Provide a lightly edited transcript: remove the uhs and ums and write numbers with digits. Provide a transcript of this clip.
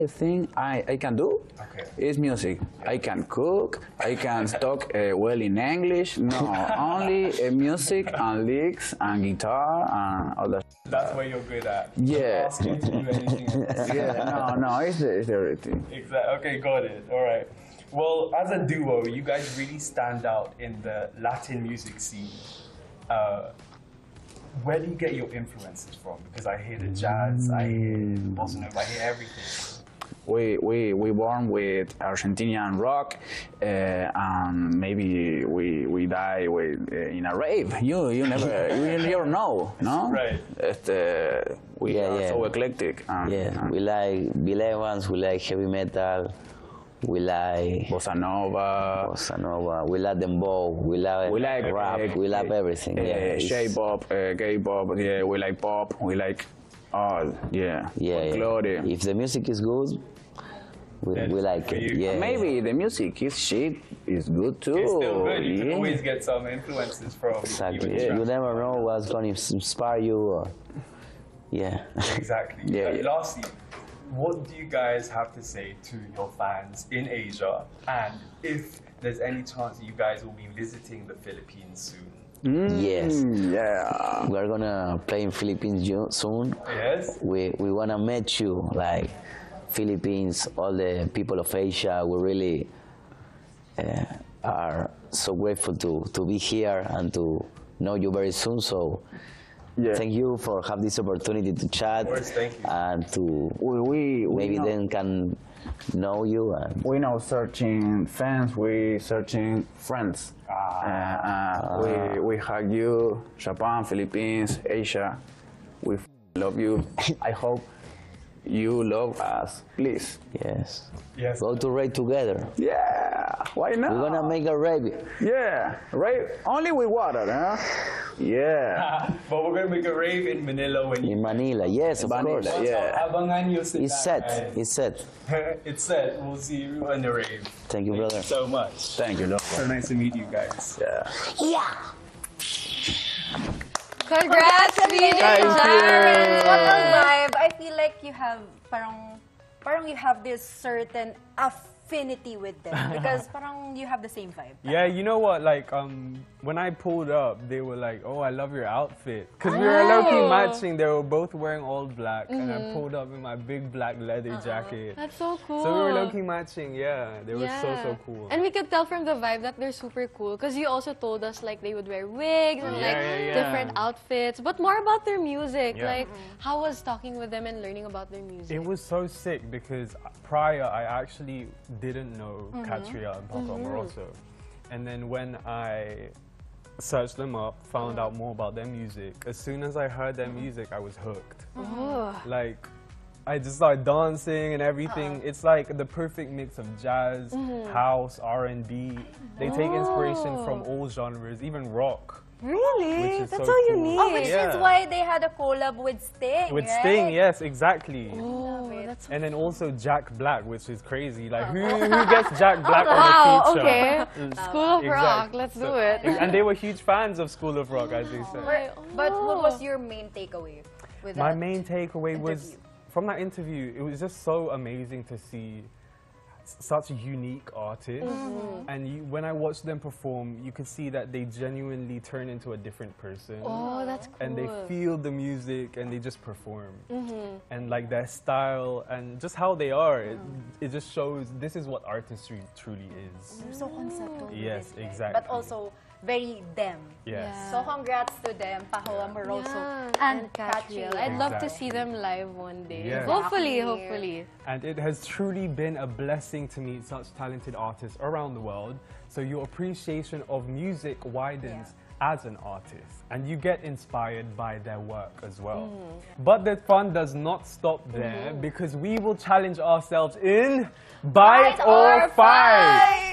thing I can do is music. I can cook, I can talk well in English. No, only music and lyrics and guitar and all that. That's what you're good at. Yeah. Ask you to do anything else. No, it's everything. Exactly. Okay, got it. All right. Well, as a duo, you guys really stand out in the Latin music scene. Where do you get your influences from? Because I hear the jazz, I hear bossa nova, I hear everything. We born with Argentinian rock, and maybe we die with in a rave. You never know, no? Right. We are so eclectic. We like Bill Evans, we like heavy metal, we like bossa nova. we like dembow, we like rap, we love everything. J-pop, K-pop. Yeah, we like pop. We like all. Folklore. If the music is good, we like it. Yeah. Maybe the music is shit is good too. It's still good. You can always get some influences from. Exactly. You never know what's going to inspire you. Or, Exactly. Lastly, what do you guys have to say to your fans in Asia? And if there's any chance that you guys will be visiting the Philippines soon? Yes. Yeah. We're gonna play in Philippines soon. Yes. We wanna meet you, like Philippines, all the people of Asia. We really are so grateful to be here and to know you very soon. So. Yeah. Thank you for having this opportunity to chat. Of course, thank you. And to maybe then can know you. And we now searching fans, we searching friends. We hug you, Japan, Philippines, Asia. We love you. I hope you love us, please. Yes. Yes. Go to rave together. Yeah. Why not? We're gonna make a rave. Yeah. Rave only with water, huh? Yeah. But we're gonna make a rave in Manila when you. In Manila, yes, of course. Yeah. Abangan nyo sila. It's set. It's set. It's set. We'll see you in the rave. Thank you, brother. Thank you so much. Thank you, Lord. So nice to meet you guys. Yeah. Congrats, VJ Jarrett! What a vibe! I feel like you have parang you have this certain affinity with them because parang you have the same vibe. Yeah, you know what? Like when I pulled up, they were like, "Oh, I love your outfit," because we were low-key matching. They were both wearing all black, and I pulled up in my big black leather jacket. That's so cool. So we were low-key matching. Yeah, they were so cool. And we could tell from the vibe that they're super cool because you also told us like they would wear wigs and different outfits. But more about their music. Like, how was talking with them and learning about their music? It was so sick because prior I actually didn't know Katria and Paco Amoroso. And then when I searched them up, found out more about their music, as soon as I heard their music, I was hooked. Like, I just started dancing and everything. It's like the perfect mix of jazz, house, R&B. They take inspiration from all genres, even rock. Really? That's so cool. unique. Oh, which is why they had a collab with Sting, With right? Sting, yes, exactly. Oh, that's so and then also Jack Black, which is crazy. Like, who gets Jack Black on the feature? Okay. School of Rock, let's do it. And they were huge fans of School of Rock, as they said. But what was your main takeaway with that? My main takeaway was, from that interview, it was just so amazing to see such a unique artist. And when I watched them perform, you could see that they genuinely turn into a different person. Oh, that's cool. And they feel the music and they just perform. And like their style and just how they are, it just shows this is what artistry truly is. They're so conceptual. Yes, exactly. But also very them. Yes. So congrats to them, Paco Amoroso and Katria. I'd love to see them live one day. Yes. Hopefully. And it has truly been a blessing to meet such talented artists around the world. So your appreciation of music widens as an artist, and you get inspired by their work as well. But the fun does not stop there because we will challenge ourselves in Bite or Fight.